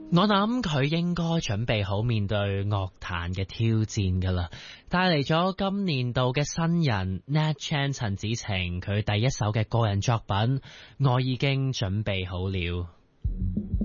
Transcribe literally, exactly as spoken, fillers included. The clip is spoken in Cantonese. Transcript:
我諗佢應該準備好面對樂壇嘅挑戰㗎喇，帶嚟咗今年度嘅新人 Nat Chan 陳子晴佢第一首嘅個人作品，我已經準備好了。